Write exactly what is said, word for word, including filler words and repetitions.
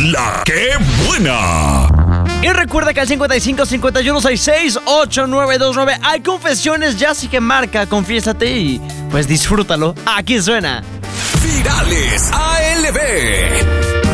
La que buena. Y recuerda que al cincuenta y cinco, cincuenta y uno, sesenta y seis, ochenta y nueve veintinueve hay confesiones ya, así que marca, confiésate y pues disfrútalo. Aquí suena Virales A L B.